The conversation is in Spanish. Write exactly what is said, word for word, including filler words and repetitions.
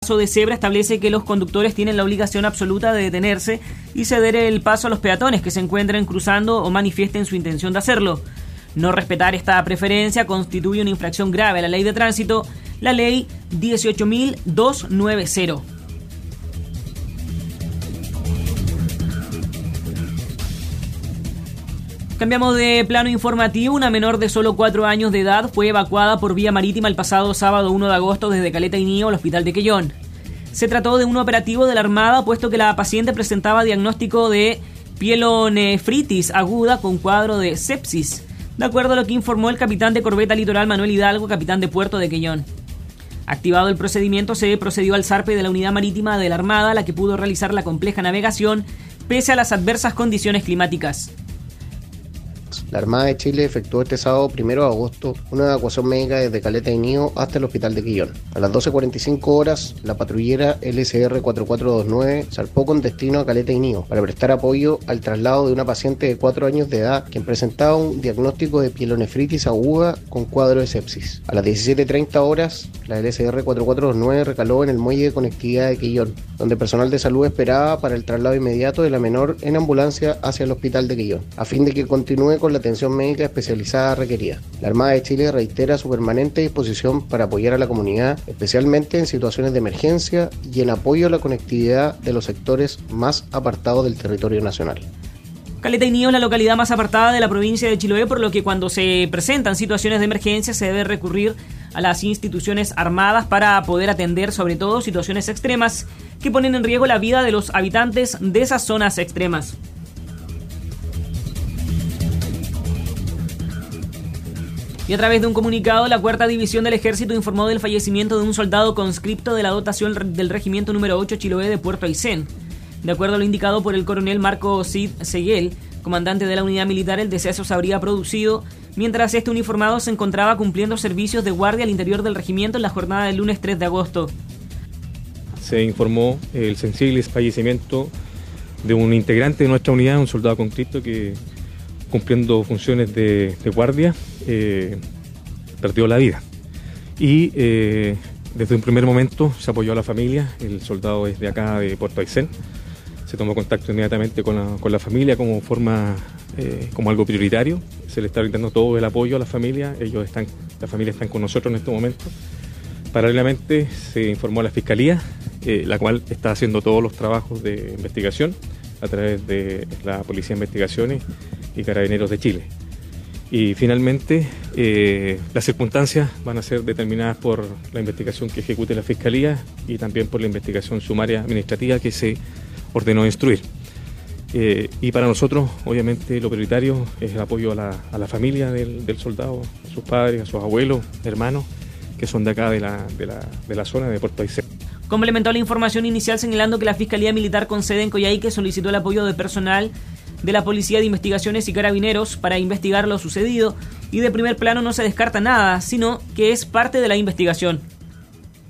paso de cebra establece que los conductores tienen la obligación absoluta de detenerse y ceder el paso a los peatones que se encuentren cruzando o manifiesten su intención de hacerlo. No respetar esta preferencia constituye una infracción grave a la ley de tránsito, la ley dieciocho mil doscientos noventa. Cambiamos de plano informativo. Una menor de solo cuatro años de edad fue evacuada por vía marítima el pasado sábado uno de agosto desde Caleta Inío al hospital de Quellón. Se trató de un operativo de la Armada, puesto que la paciente presentaba diagnóstico de pielonefritis aguda con cuadro de sepsis, de acuerdo a lo que informó el capitán de corbeta litoral Manuel Hidalgo, capitán de puerto de Quellón. Activado el procedimiento, se procedió al zarpe de la unidad marítima de la Armada, la que pudo realizar la compleja navegación pese a las adversas condiciones climáticas. La Armada de Chile efectuó este sábado primero de agosto una evacuación médica desde Caleta Inío hasta el hospital de Quellón. A las doce cuarenta y cinco horas, la patrullera L C R cuatro cuatro dos nueve zarpó con destino a Caleta Inío para prestar apoyo al traslado de una paciente de cuatro años de edad quien presentaba un diagnóstico de pielonefritis aguda con cuadro de sepsis. A las diecisiete treinta horas, la L C R cuatro cuatro dos nueve recaló en el muelle de conectividad de Quellón, donde personal de salud esperaba para el traslado inmediato de la menor en ambulancia hacia el hospital de Quellón, a fin de que continúe con la atención médica especializada requerida. La Armada de Chile reitera su permanente disposición para apoyar a la comunidad, especialmente en situaciones de emergencia y en apoyo a la conectividad de los sectores más apartados del territorio nacional. Caleta Inío es la localidad más apartada de la provincia de Chiloé, por lo que cuando se presentan situaciones de emergencia se debe recurrir a las instituciones armadas para poder atender sobre todo situaciones extremas que ponen en riesgo la vida de los habitantes de esas zonas extremas. Y a través de un comunicado, la Cuarta División del Ejército informó del fallecimiento de un soldado conscripto de la dotación del Regimiento número ocho Chiloé de Puerto Aysén. De acuerdo a lo indicado por el coronel Marco Cid Seguel, comandante de la unidad militar, el deceso se habría producido mientras este uniformado se encontraba cumpliendo servicios de guardia al interior del regimiento en la jornada del lunes tres de agosto. Se informó el sensible fallecimiento de un integrante de nuestra unidad, un soldado conscripto que, cumpliendo funciones de, de guardia, eh, perdió la vida. Y eh, desde un primer momento se apoyó a la familia. El soldado es de acá, de Puerto Aysén. Se tomó contacto inmediatamente con la, con la familia como forma, eh, como algo prioritario. Se le está brindando todo el apoyo a la familia. Ellos están, la familia están con nosotros en este momento. Paralelamente se informó a la Fiscalía, eh, la cual está haciendo todos los trabajos de investigación a través de la Policía de Investigaciones y Carabineros de Chile. Y finalmente, eh, las circunstancias van a ser determinadas por la investigación que ejecute la Fiscalía y también por la investigación sumaria administrativa que se ordenó instruir. Eh, y para nosotros, obviamente, lo prioritario es el apoyo a la, a la familia del, del soldado, a sus padres, a sus abuelos, hermanos, que son de acá, de la, de la, de la zona de Puerto Aysén. Complementó la información inicial señalando que la Fiscalía Militar con sede en Coyhaique solicitó el apoyo de personal de la Policía de Investigaciones y Carabineros para investigar lo sucedido, y de primer plano no se descarta nada, sino que es parte de la investigación.